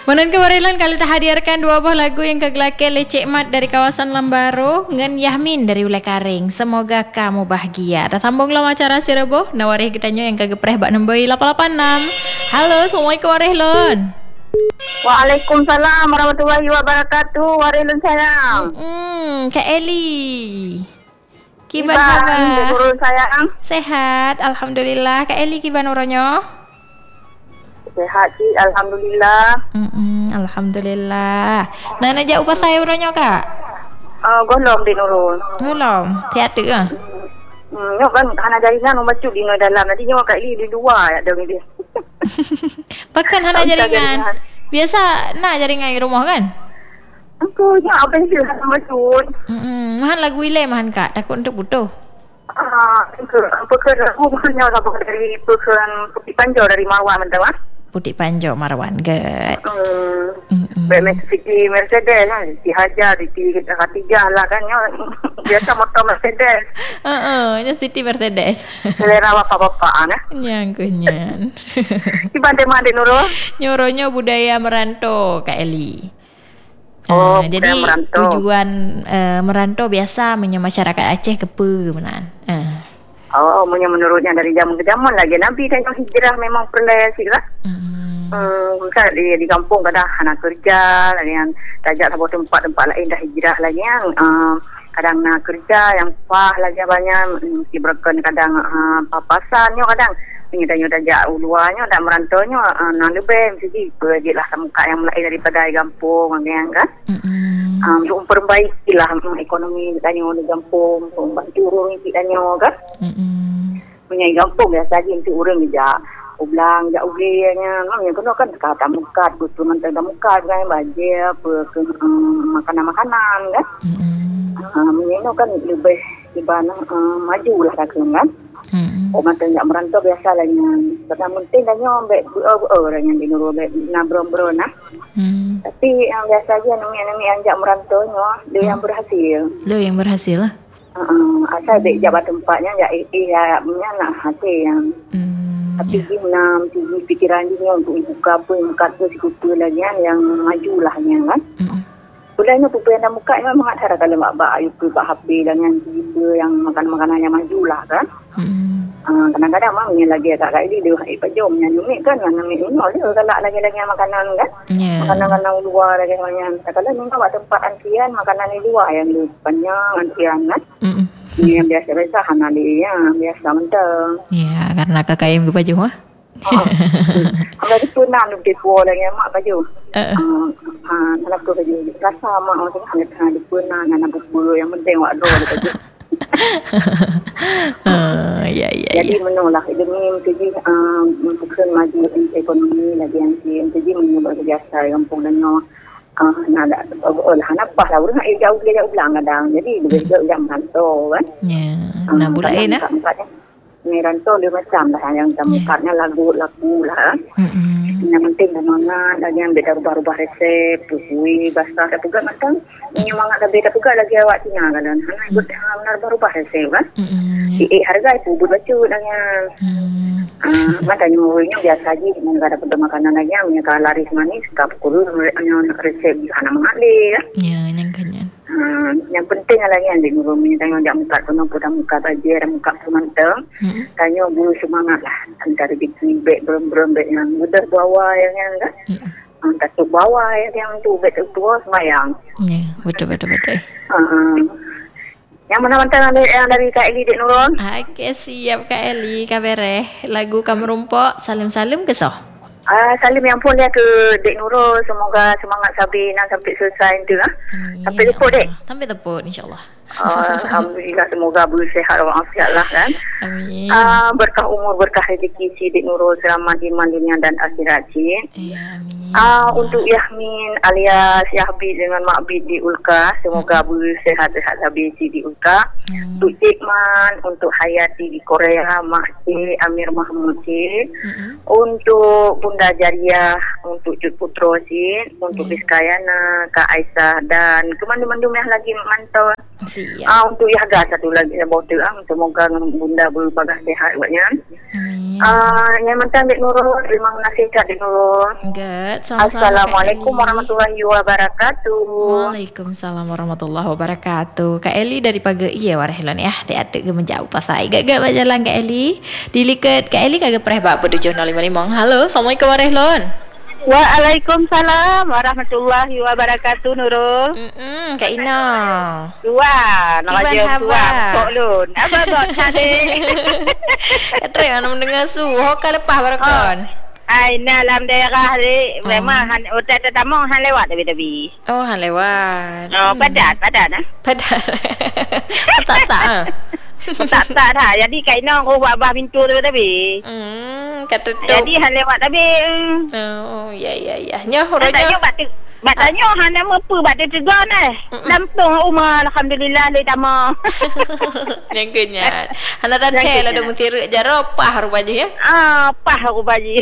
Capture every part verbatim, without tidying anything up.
Menan kewarilan kali tak hadirkan dua buah lagu yang kegelake Lecek Mat dari kawasan Lambaro ngan Yahmin dari Ulai Karing. Semoga kamu bahagia. Dah sambung lah acara si reboh. Nawarih kitanya yang kegepreh bak nomboi lapan lapan enam. Halo, Assalamualaikum warahmatullahi. Waalaikumsalam warahmatullahi wabarakatuh. Warilun sayang. Hmm, Kak Eli. Kiban Iban, khabar? Guru sayang. Sehat, alhamdulillah. Kak Eli kiban uronyo? Sehat sih, alhamdulillah. Hmm, alhamdulillah. Nah, najak upah saya uronyo Kak? Uh, golong di Nurul. Belum. Teater ah. Hmm, nyok kan hana jaringan nombor cu di dalam. Nanti nyok Kak Li di luar ya dong dia. Pakan hana jaringan. Biasa nak jaringan di rumah kan? Aku nya apa sih nombor cu. Hmm, mahan lagu ile mahan Kak. Takut untuk butuh. Ah, ke apa ke rumahnya apa dari pekan Putih Panjau dari Marwah mentah ah. Putih Panjau Marwan good. Hmm. Mercedes Mercedes lah. Dihajar di Khatijah lah kan. Biasa motor Mercedes. Heeh, nya Siti Mercedes. Selera bapak-bapak nah. Nyang kunyan. Di Bandai Mandi Nurul. Nyoronya budaya merantau Kak Eli. Oh, uh, jadi merantau. tujuan uh, merantau biasa menye masyarakat Aceh kepe menan. Uh. Oh, menurutnya dari zaman ke zaman lagi Nabi dan hijrah memang perlu sih lah. Mm. Hmm, misal di di kampung kadang anak kerja lagi yang tajak sebuah tempat-tempat lain dah hijrah lagi yang uh, kadang nak kerja yang pah lagi banyak mesti berken kadang uh, papasannya kadang penyedanya tajak uluannya dan merantonya uh, nak lebih mesti pergi lah muka yang lain daripada di kampung yang kan. Mm. Um, untuk memperbaiki lah um, ekonomi tanya di kampung, untuk membantu orang yang tanya kan. Mm. Punya kampung biasa saja untuk orang je. Ulang jak ulinya, namanya kena kan kata mukat, betul mentang mukat kan baju apa ke um, makanan-makanan kan. Mm. Ah, menyenang kan lebih dibana uh, maju lah kan. Mm. Oh mentang jak merantau biasa lah yang pertama penting dah nyobek ber ber yang di Nurul na bro-bro nah. Mm. Tapi yang biasa aja nungi-nungi yang jak merantau dia yang berhasil. Lo yang berhasil lah. Uh, asal dek jabat tempatnya jak iya punya nak hati yang Mm. tapi yeah. Enam tinggi pikiran dia untuk buka apa yang kata si kupu lagi yang maju lah kan. Mm. Mulanya pupu yang dah muka memang ada kalau mak bak ayu ke bak H P dengan tiba yang makan-makanan yang maju lah kan. Mm. Uh, kadang-kadang mamanya lagi agak kali dia hai pajom yang numik kan yang numik ni dia galak lagi-lagi makanan kan. Yeah. Makanan-makanan luar lagi banyak. Kalau ni buat tempat antrian makanan di luar yang lebih panjang antrian kan. Mm. Ini yang biasa-biasa hana dia biasa mentang. Ya, karena kakak yang berbaju ah. Oh. Kalau di pernah lebih tua lagi mak baju. Uh. Ah, ah, kalau tu baju rasa mak macam hanya hanya di pernah dengan bulu yang penting wak dua baju. Uh, ya ya. Jadi ya. menolak demi kerja untuk maju ekonomi lagi yang si kerja menyebab biasa kampung dan nyo. Ah, nada oh lah napah lah orang ai jauh dia jauh belang kadang. Jadi lebih jauh jam rantau kan. Ya, nah bulan nah. Ni rantau dia macam lah yang temukatnya lagu-lagu lah. Mm. Yang penting semangat lagi yang beda rubah-rubah resep, pusui, basah dan juga macam yang semangat dah beda juga lagi awak Cina kan. Hana ikut benar rubah resep kan. Mm. Eh harga itu buat baca lagi. Mm. Ah, makanya murahnya biasa aja dengan ada pada makanan lagi yang kalau laris manis kap kurus resep hana mengalir. Ya, yang kanyan. Hmm, yang penting lagi yang di rumah tanya jak muka tu nampu dah muka baje dah muka semantang. Mm. Tanya bulu semangat lah antara di beg berem-berem beg yang mudah bawa yang yang kan. Hmm. Tak tu bawa yang yang tu beg tu semayang. Ya, betul betul betul. Uh, yang mana mantan yang, yang dari Kak Eli Dek Nurul? Okey, siap Kak Eli, kabere. Lagu Kamu Rumpok, salim-salim ke soh? Ah, salim yang pun dia ke Dek Nurul. Semoga semangat Sabina sampai selesai tu lah. Sampai tepuk Dek. Sampai tepuk insya-Allah. Uh, Alhamdulillah semoga bersehat walafiat lah kan. Amin. Uh, berkah umur, berkah rezeki si Dek Nurul selamat iman dunia dan akhirat cik. Ya, amin. Uh, untuk Yahmin alias Yahbi dengan Mak Bid di Ulka, semoga hmm. bersehat-sehat habis di Ulka. Hmm. Untuk Cikman, untuk Hayati di Korea, Mak Cik Amir Mahmud Cik. Hmm. Untuk Bunda Jariah, untuk Cik Putro Cik, untuk hmm. Biskayana, Kak Aisyah dan kemandum-mandum yang lagi mantau. Siap. Ah, untuk Yaga satu lagi saya bawa terang. Semoga Bunda berbagai sehat buatnya. Amin. Ah, yang mantan Dek Nurul, terima kasih Kak Dek Nurul. Good. barat. Sama-sama, Assalamualaikum Kak Eli. warahmatullahi wabarakatuh. Waalaikumsalam warahmatullahi wabarakatuh. Kak Eli dari pagi iya warehlon ya. Dia ada ke menjauh pasai. Gak-gak berjalan Kak Eli. Dilikat Kak Eli kagak pernah bak bertujuh nol lima lima. Halo, Assalamualaikum warehlon. Waalaikumsalam warahmatullahi wabarakatuh Nurul. Mm-mm, Kak Ina. Dua, nama Kiban dia haba. dua. Kok lun. Apa kok tadi? Kata yang mendengar suho ka lepas barakon. Ai dalam daerah ni memang han hotel tetamu han lewat tapi-tapi. Oh, han lewat. Oh, padat, padat ah. Padat. Tak tak. ah. Tak tak dah. Jadi Kak Ina aku buat bah pintu tu tapi. Hmm, kata tu. Jadi han lewat tapi. Oh, ya ya ya. Nyoh Tanya rojo. bat tu. Bat tanya han nama apa bat dia tegar ni. Lampung rumah alhamdulillah le tama. Yang kenyat. Hana tak tell ada mutirik jaropah rupanya ya. Ah, pah aku baji.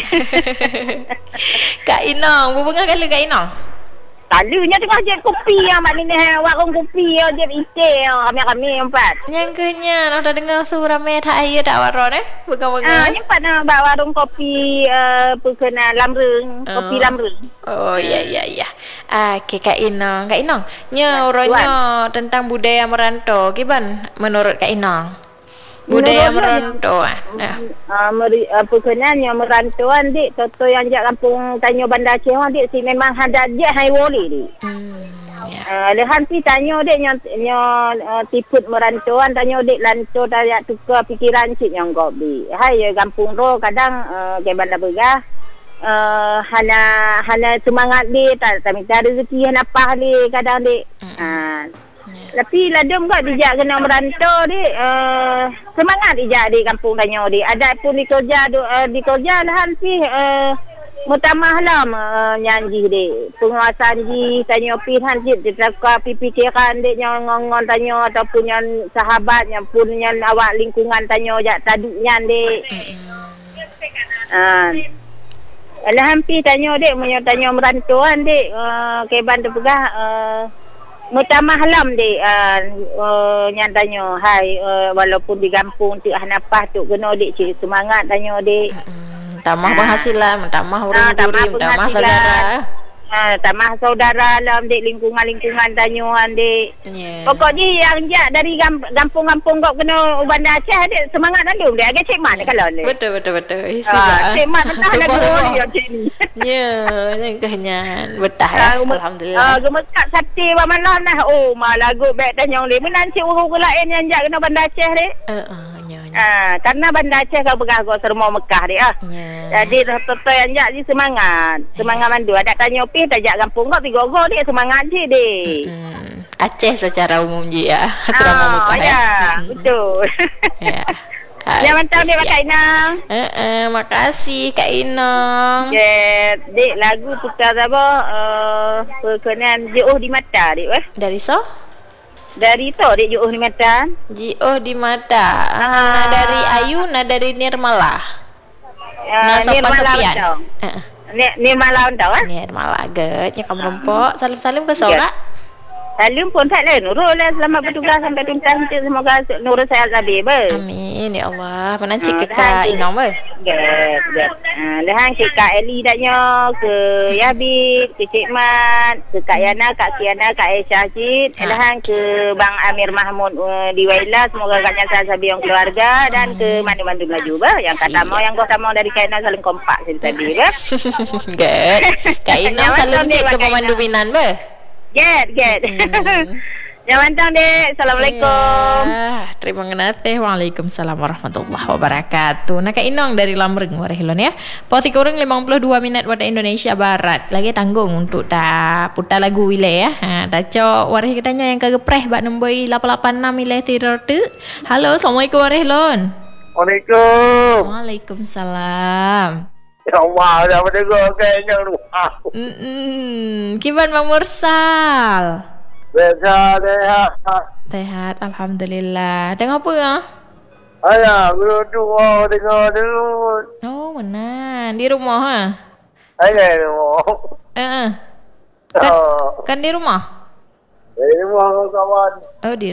Kak Inong, berbunga kali Kak Inong. Kalunya tengah je kopi yang maknanya warung kopi yang dia isi kami-kami empat. Yang kenyat, dah dengar suara ramai tak air tak waron eh? Bunga-bunga. Ah, ni empat nak buat warung kopi uh, perkena lamreng, kopi Oh. lamreng. Oh, ya ya ya. Ah, okay, Kak Inong. Kak Inong, nya orangnya tentang budaya merantau. Gimana menurut Kak Inong? Budaya merantau. ah. Uh, meri, uh, perkenanya merantauan dik toto yang jak kampung Tanyo Bandar Aceh dik si memang ada je hai boleh dik. Hmm, ya. Uh, lehan pi tanyo dik nyo nyo uh, tiput merantauan tanyo dik lanto dayak tukar pikiran cik yang kau dik. Hai ya kampung ro kadang uh, ke Bandar Begah uh, hana hana semangat dik tak tak minta rezeki hana apa dik kadang dik. Ah Ya. Tapi ladum kau dijak kena merantau dik uh, semangat dijak di kampung Tanyo dik. Ada pun di kerja uh, di kerja lahan pi uh, mutamah lam uh, nyanji dik. Penguasaan ji Tanyo pi han dik ditaka pi pikiran dik yang ngongon Tanyo ataupun yang sahabat yang pun yang awak lingkungan Tanyo jak taduk nyan dik. Ah. Uh, lahan pi Tanyo dik menyo Tanyo merantauan dik uh, ke Bandar Begah uh, mutamah lam dik uh, uh, nyan tanyo hai uh, walaupun di kampung tu hanapah tu kena dik cik semangat tanyo dik. Hmm, tambah penghasilan, tambah orang Ah, tambah duri, tambah penghasilan. saudara. Ha, tamah saudara lam dik lingkungan-lingkungan tanyoan dik. Ya. Pokoknya yang jak dari gamp- kampung-kampung kau kena Bandar Aceh dik semangat andum dik agak cik mat kalau ni. Betul betul betul. Ah, cik mat mentah lagu ni cik ni. Ya, yang kenyang. Betah ya. Ah, rumah- Alhamdulillah. Ah, gemekat sate wa malam nah. Oh, mah lagu baik tanyong dik. Menan cik urus lain yang jak kena Bandar Aceh dik. Eh, eh, nya nya. Ah, karena Bandar Aceh kau begah kau sermo Mekah dik ah. Nya. Jadi toto yang jak ni semangat. Semangat mandu. Ada tanya pi tajak kampung kau tiga go dia semangat je dik. Hmm, Aceh secara umum je ya. Ah, Serama Mekah ya, Hmm, betul. Ya. Ya mantap dik Kak Inang. Eh, eh, makasih Kak Inong. Ya, dik lagu putar apa uh, perkenan Jauh di Mata dik weh. Dari so? Dari tu dik Jauh di Mata. Jioh di mata. Ah. Nah, dari Ayu, nah dari Nirmala. Nah, Uh, sopan sopian. tau. Eh, eh. Ni ni malam tau ah. Nirmala get, nya kamu rempok. Salim-salim ke Soga. Salim pun tak le Nurul lah selamat bertugas sampai tuntas semoga Nurul sehat habis ber. Amin ya Allah. Menancik Ah, ke dah, Kak tu. Inong ber. Get, get. Ah, lehan ke Kak Eli daknya, ke Yabib, ke Cik Mat, ke Kak Yana, Kak Kiana, Kak Aisyah Cid, Ha. lehan ke Bang Amir Mahmud uh, di Waila, semoga kaknya sehat habis yang keluarga dan ke mandu-mandu Melayu ber. Yang kata Siap. mau yang kau sama dari Kaina saling kompak sini tadi ber. Get. Kak Inong Nyaman salim tau, cik Dek, ke Kak pemandu Inong. Minan ber. Get, get. Hmm. Yang mantap dek. Assalamualaikum. Ya, terima kasih. Waalaikumsalam warahmatullahi wabarakatuh. Nah, Kak Inong dari Lamreng Warehilon ya. Poti kurang lima puluh dua minit waktu Indonesia Barat. Lagi tanggung untuk tak putar lagu wilayah. Ha, dah cok wareh katanya yang kagepreh bak nomboi lapan lapan enam wilayah tidur tu. Halo, Assalamualaikum Warehilon. Waalaikumsalam. Waalaikumsalam. Ya Allah, dah mendengar kayaknya rumah. Hmm, gimana Bang Mursal? Biasa deh. Sehat, alhamdulillah. Tengok apa ah? Ayah, guru tua dengar dulu. Oh, mana? Di rumah ha? Ayah dulu. Eh, eh. Kan, Oh, kan di rumah? ini rumah kawan. Oh, di